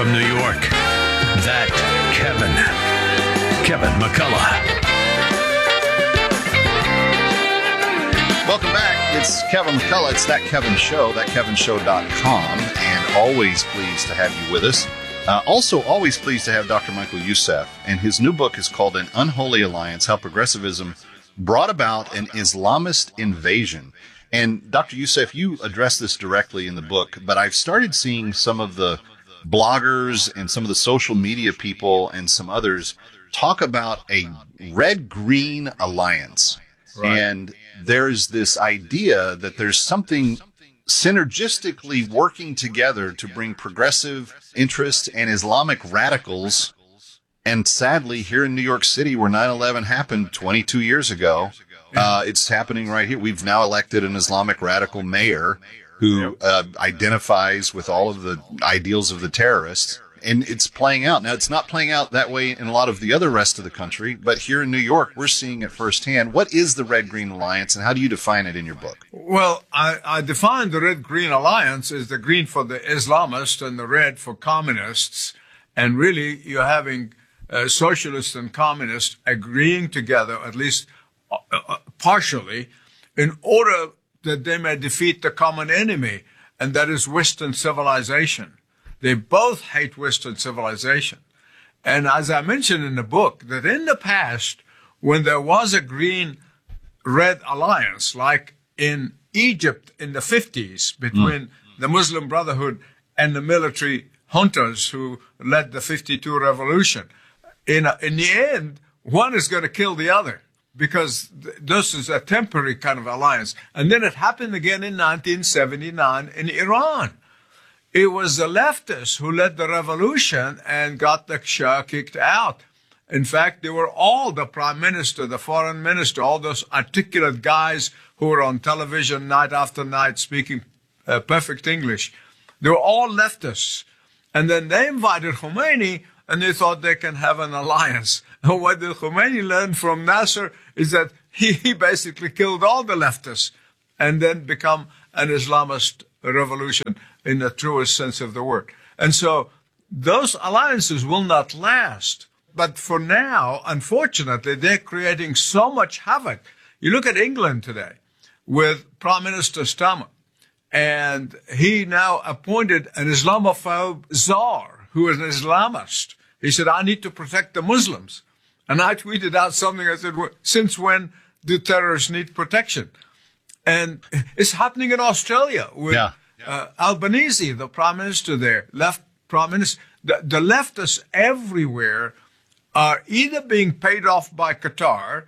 from New York, that Kevin McCullough. Welcome back. It's Kevin McCullough. It's That Kevin Show, thatkevinshow.com, and always pleased to have you with us. Also, always pleased to have Dr. Michael Youssef, and his new book is called An Unholy Alliance, How Progressivism Brought About an Islamist Invasion. And Dr. Youssef, you address this directly in the book, but I've started seeing some of the bloggers and some of the social media people and some others talk about a red-green alliance. Right. And there's this idea that there's something synergistically working together to bring progressive interests and Islamic radicals. And sadly, here in New York City, where 9/11 happened 22 years ago, it's happening right here. We've now elected an Islamic radical mayor who identifies with all of the ideals of the terrorists. And it's playing out. Now, it's not playing out that way in a lot of the other rest of the country, but here in New York, we're seeing it firsthand. What is the Red-Green Alliance, and how do you define it in your book? Well, I define the Red-Green Alliance as the green for the Islamists and the red for communists. And really, you're having socialists and communists agreeing together, at least partially, in order that they may defeat the common enemy, and that is Western civilization. They both hate Western civilization. And as I mentioned in the book, that in the past, when there was a green-red alliance, like in Egypt in the 50s, between the Muslim Brotherhood and the military juntas who led the 52 revolution, in the end, one is going to kill the other, because this is a temporary kind of alliance. And then it happened again in 1979 in Iran. It was the leftists who led the revolution and got the Shah kicked out. In fact, they were all the prime minister, the foreign minister, all those articulate guys who were on television night after night speaking perfect English. They were all leftists. And then they invited Khomeini, and they thought they can have an alliance. And what did Khomeini learn from Nasser is that he basically killed all the leftists and then become an Islamist revolution in the truest sense of the word. And so those alliances will not last. But for now, unfortunately, they're creating so much havoc. You look at England today with Prime Minister Starmer, and he now appointed an Islamophobe czar who is an Islamist. He said, I need to protect the Muslims. And I tweeted out something. I said, since when do terrorists need protection? And it's happening in Australia with Albanese, the prime minister there, left prime minister. The leftists everywhere are either being paid off by Qatar,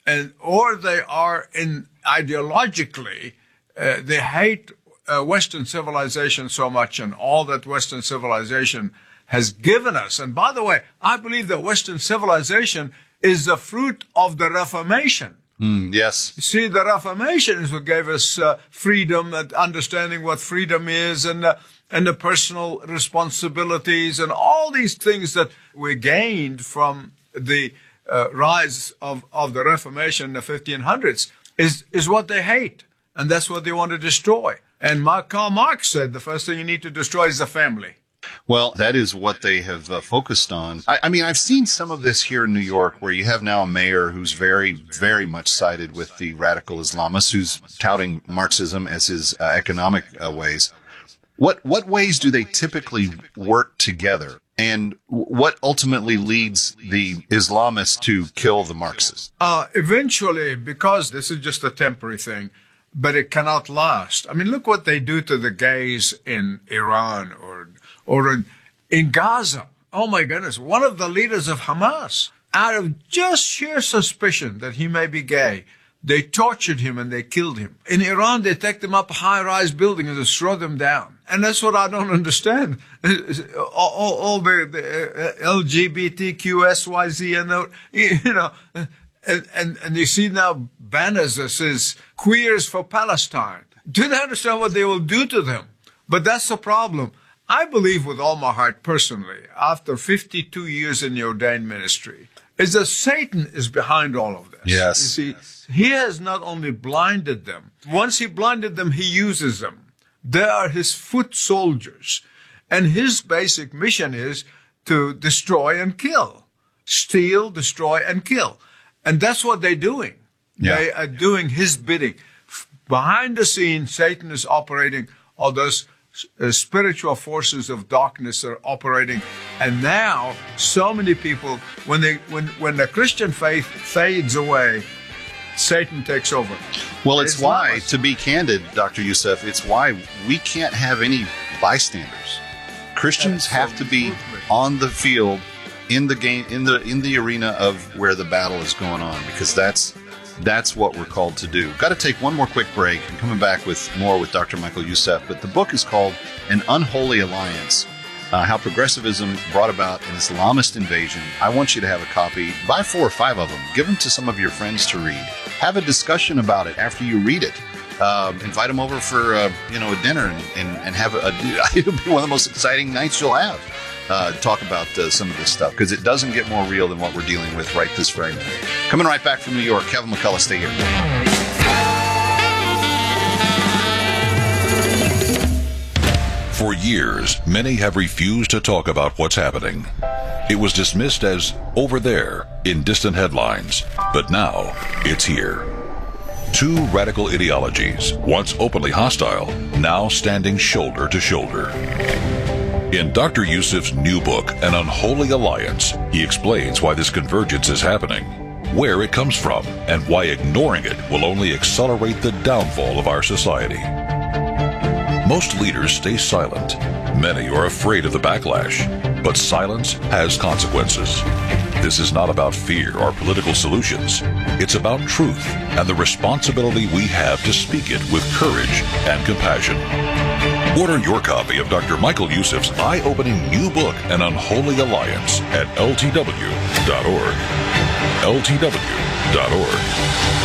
or they are ideologically, they hate Western civilization so much and all that Western civilization has given us. And by the way, I believe that Western civilization is the fruit of the Reformation. Yes. You see, the Reformation is what gave us freedom and understanding what freedom is, and the personal responsibilities and all these things that we gained from the rise of the Reformation in the 1500s is what they hate. And that's what they want to destroy. And Karl Marx said the first thing you need to destroy is the family. Well, that is what they have focused on. I mean, I've seen some of this here in New York, where you have now a mayor who's very, very much sided with the radical Islamists, who's touting Marxism as his economic ways. What ways do they typically work together? And what ultimately leads the Islamists to kill the Marxists? Eventually, because this is just a temporary thing, but it cannot last. I mean, look what they do to the gays in Iran or in Gaza. Oh, my goodness. One of the leaders of Hamas, out of just sheer suspicion that he may be gay, they tortured him and they killed him. In Iran, they take them up a high-rise building and just throw them down. And that's what I don't understand. All the LGBTQ, SYZ, and you see now banners that says queers for Palestine. Do they understand what they will do to them? But that's the problem. I believe with all my heart personally, after 52 years in the ordained ministry, is that Satan is behind all of this. Yes. You see, he has not only blinded them. Once he blinded them, he uses them. They are his foot soldiers. And his basic mission is to destroy and kill. Steal, destroy, and kill. And that's what they're doing. Yeah. They are doing his bidding. Behind the scenes, Satan is operating, all those spiritual forces of darkness are operating. And now, so many people, when the Christian faith fades away, Satan takes over. Well, it's why, to be candid, Dr. Youssef, it's why we can't have any bystanders. Christians have to be on the field, in the game, in the arena of where the battle is going on, because that's what we're called to do. Got to take one more quick break. I'm coming back with more with Dr. Michael Youssef, but the book is called An Unholy Alliance, How Progressivism Brought About an Islamist Invasion. I want you to have a copy. Buy 4 or 5 of them. Give them to some of your friends to read. Have a discussion about it after you read it. Invite them over for a dinner and have it'll be one of the most exciting nights you'll have. Talk about some of this stuff, because it doesn't get more real than what we're dealing with right this very minute. Coming right back from New York, Kevin McCullough, stay here. For years, many have refused to talk about what's happening. It was dismissed as over there in distant headlines, but now it's here. 2 radical ideologies, once openly hostile, now standing shoulder to shoulder. In Dr. Youssef's new book, An Unholy Alliance, he explains why this convergence is happening, where it comes from, and why ignoring it will only accelerate the downfall of our society. Most leaders stay silent. Many are afraid of the backlash, but silence has consequences. This is not about fear or political solutions. It's about truth and the responsibility we have to speak it with courage and compassion. Order your copy of Dr. Michael Youssef's eye-opening new book, An Unholy Alliance, at ltw.org. ltw.org.